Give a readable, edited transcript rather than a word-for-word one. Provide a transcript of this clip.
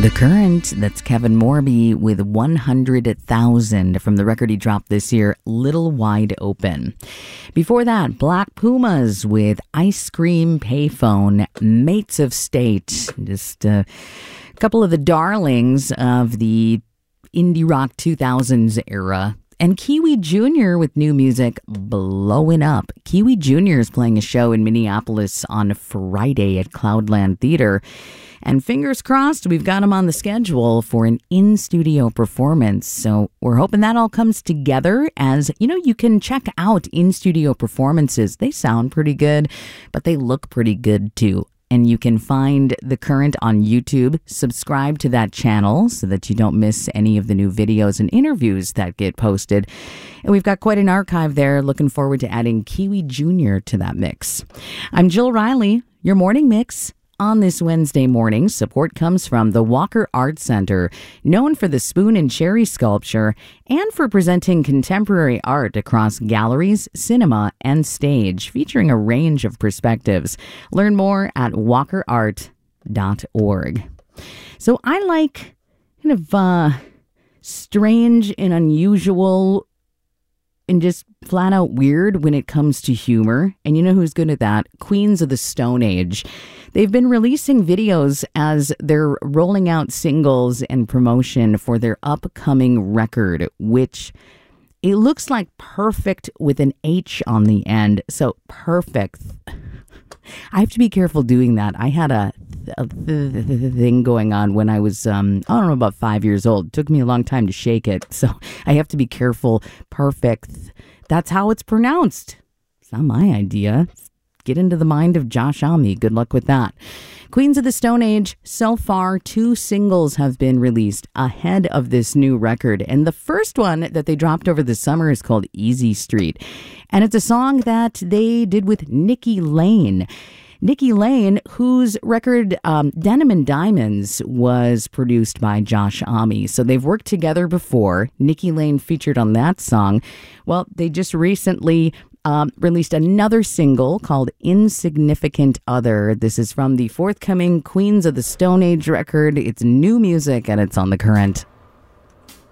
The Current, that's Kevin Morby with 100,000 from the record he dropped this year, Little Wide Open. Before that, Black Pumas with Ice Cream Payphone, Mates of State. Just a couple of the darlings of the indie rock 2000s era. And Kiwi Jr. with new music, Blowing Up. Kiwi Jr. is playing a show in Minneapolis on Friday at Cloudland Theater. And fingers crossed, we've got him on the schedule for an in-studio performance. So we're hoping that all comes together. As, you know, you can check out in-studio performances. They sound pretty good, but they look pretty good too. And you can find The Current on YouTube. Subscribe to that channel so that you don't miss any of the new videos and interviews that get posted. And we've got quite an archive there. Looking forward to adding Kiwi Jr. to that mix. I'm Jill Riley, your morning mix. On this Wednesday morning, support comes from the Walker Art Center, known for the spoon and cherry sculpture and for presenting contemporary art across galleries, cinema, and stage, featuring a range of perspectives. Learn more at walkerart.org. So I like kind of strange and unusual and just flat out weird when it comes to humor. And you know who's good at that? Queens of the Stone Age. They've been releasing videos as they're rolling out singles and promotion for their upcoming record, which it looks like Perfect with an H on the end. So Perfect. I have to be careful doing that. I had a thing going on when I was, I don't know, about 5 years old. It took me a long time to shake it. So I have to be careful. Perfect. That's how it's pronounced. It's not my idea. Get into the mind of Josh Homme. Good luck with that. Queens of the Stone Age, so far 2 singles have been released ahead of this new record. And the first one that they dropped over the summer is called Easy Street. And it's a song that they did with Nikki Lane. Nikki Lane, whose record Denim and Diamonds was produced by Josh Homme. So they've worked together before. Nikki Lane featured on that song. Well, they just recently released another single called Insignificant Other. This is from the forthcoming Queens of the Stone Age record. It's new music and it's on The Current.